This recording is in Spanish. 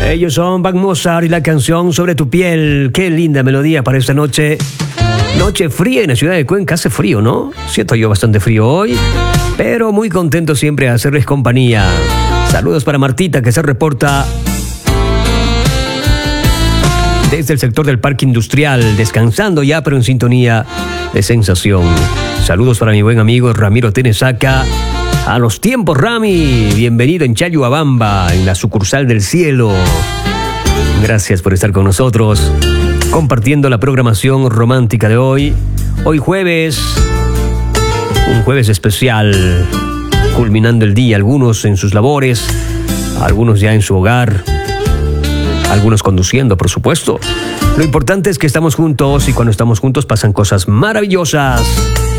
Ellos son Bach Mozart y la canción Sobre tu piel. Qué linda melodía para esta noche. Noche fría en la ciudad de Cuenca. Hace frío, ¿no? Siento yo bastante frío hoy, pero muy contento siempre de hacerles compañía. Saludos para Martita, que se reporta desde el sector del Parque Industrial, descansando ya, pero en sintonía de Sensación. Saludos para mi buen amigo Ramiro Tenesaca. A los tiempos, Rami. Bienvenido en Chayhuabamba, en la sucursal del cielo. Gracias por estar con nosotros, compartiendo la programación romántica de hoy. Hoy jueves, un jueves especial, culminando el día, algunos en sus labores, algunos ya en su hogar, algunos conduciendo, por supuesto. Lo importante es que estamos juntos y cuando estamos juntos pasan cosas maravillosas.